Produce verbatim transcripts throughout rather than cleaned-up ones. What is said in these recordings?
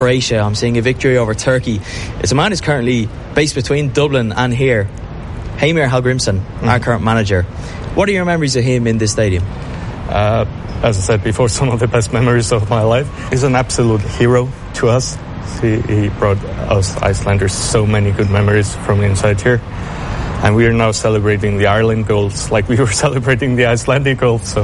Croatia. I'm seeing a victory over Turkey. It's a man who's currently based between Dublin and here. Heimir Hallgrímsson, mm. our current manager. What are your memories of him in this stadium? Uh, as I said before, some of the best memories of my life. He's an absolute hero to us. He, he brought us Icelanders so many good memories from inside here. And we are now celebrating the Ireland goals like we were celebrating the Icelandic goals. So,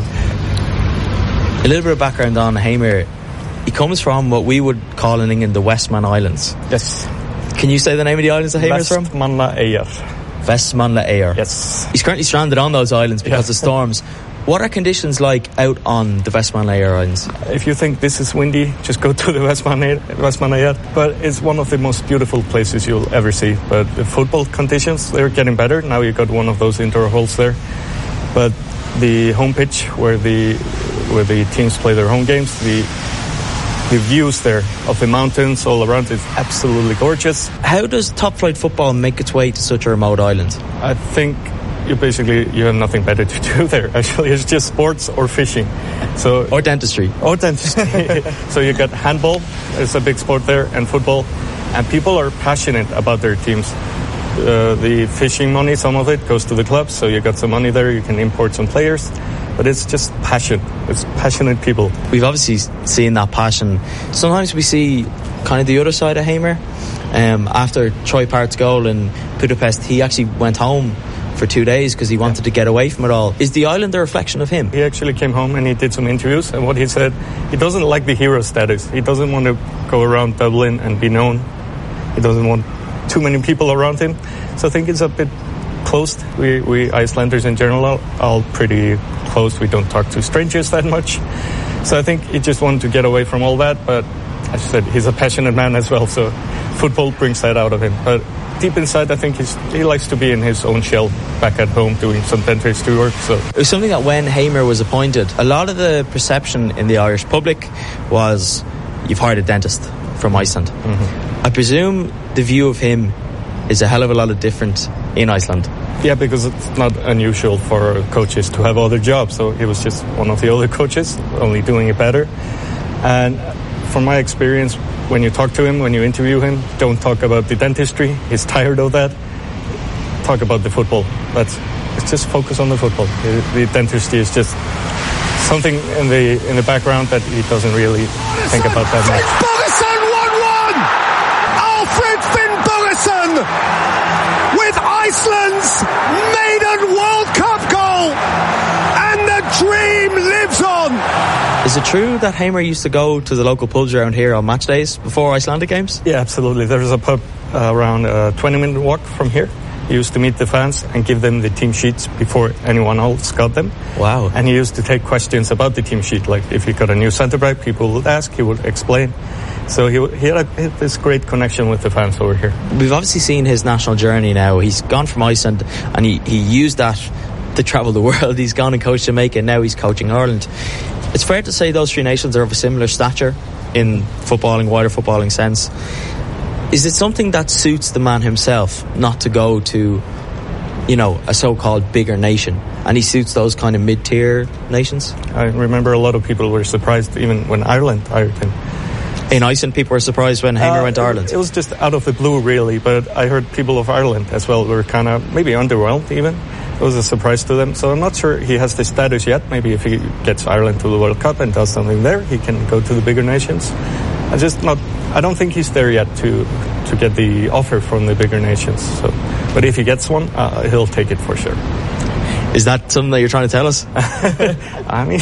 a little bit of background on Heimir. He comes from what we would call in England the Westman Islands. Yes. Can you say the name of the islands that Heimir's from? Vestmannaeyjar. Vestmannaeyjar. Yes. He's currently stranded on those islands because yeah. of storms. What are conditions like out on the Vestmannaeyjar Islands? If you think this is windy, just go to the Vestmannaeyjar. But it's one of the most beautiful places you'll ever see. But the football conditions, they're getting better. Now you got one of those indoor halls there. But the home pitch where the where the teams play their home games, the the views there of the mountains all around is absolutely gorgeous. How does top flight football make its way to such a remote island? I think you basically you have nothing better to do there. Actually, it's just sports or fishing, so or dentistry. Or dentistry. So you got handball, it's a big sport there, and football, and people are passionate about their teams. Uh, the fishing money, some of it goes to the clubs, so you got some money there. You can import some players. But it's just passion. It's passionate people. We've obviously seen that passion. Sometimes we see kind of the other side of Heimir. Um, after Troy Park's goal in Budapest, he actually went home for two days because he wanted yeah. to get away from it all. Is the island a reflection of him? He actually came home and he did some interviews, and what he said, he doesn't like the hero status. He doesn't want to go around Dublin and be known. He doesn't want too many people around him. So I think it's a bit closed. We, we Icelanders in general are all pretty closed. We don't talk to strangers that much. So I think he just wanted to get away from all that. But as I said, he's a passionate man as well. So football brings that out of him. But deep inside, I think he's, he likes to be in his own shell back at home doing some dentistry work. So it was something that when Heimir was appointed, a lot of the perception in the Irish public was you've hired a dentist from Iceland. Mm-hmm. I presume the view of him is a hell of a lot of different in Iceland. Yeah, because it's not unusual for coaches to have other jobs. So he was just one of the other coaches, only doing it better. And from my experience, when you talk to him, when you interview him, don't talk about the dentistry. He's tired of that. Talk about the football. That's it's just focus on the football. The, the dentistry is just something in the in the background that he doesn't really think about that much. Finnbogason one one! Alfred Finnbogason with Iceland's maiden World Cup goal! And the dream lives on! Is it true that Heimir used to go to the local pubs around here on match days before Icelandic games? Yeah, absolutely. There's a pub uh, around a twenty minute walk from here. He used to meet the fans and give them the team sheets before anyone else got them. Wow. And he used to take questions about the team sheet. Like if he got a new centre-back, people would ask, he would explain. So he, he had, a, he had this great connection with the fans over here. We've obviously seen his national journey now. He's gone from Iceland and he, he used that to travel the world. He's gone and coached Jamaica and now he's coaching Ireland. It's fair to say those three nations are of a similar stature in footballing, wider footballing sense. Is it something that suits the man himself not to go to, you know, a so-called bigger nation? And he suits those kind of mid-tier nations? I remember a lot of people were surprised even when Ireland hired him. In Iceland, people were surprised when Heimir uh, went to Ireland? It was just out of the blue, really. But I heard people of Ireland as well were kind of maybe underwhelmed even. It was a surprise to them. So I'm not sure he has the status yet. Maybe if he gets Ireland to the World Cup and does something there, he can go to the bigger nations. I just not. I don't think he's there yet to to get the offer from the bigger nations. So, but if he gets one, uh, he'll take it for sure. Is that something that you're trying to tell us? I mean,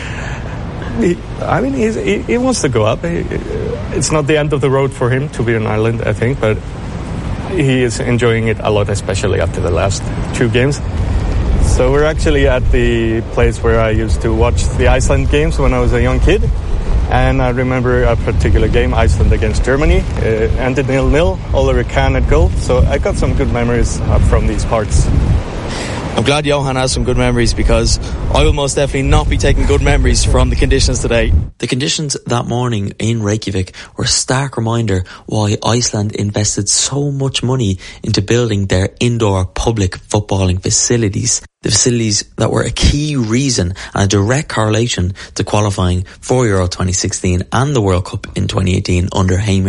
he, I mean, he's, he he wants to go up. He, it's not the end of the road for him to be on Ireland, I think, but he is enjoying it a lot, especially after the last two games. So we're actually at the place where I used to watch the Iceland games when I was a young kid. And I remember a particular game, Iceland against Germany. It ended nil nil, Oliver Kahn at goal. So I got some good memories from these parts. I'm glad Johan has some good memories, because I will most definitely not be taking good memories from the conditions today. The conditions that morning in Reykjavik were a stark reminder why Iceland invested so much money into building their indoor public footballing facilities. The facilities that were a key reason and a direct correlation to qualifying for Euro twenty sixteen and the World Cup in twenty eighteen under Heimir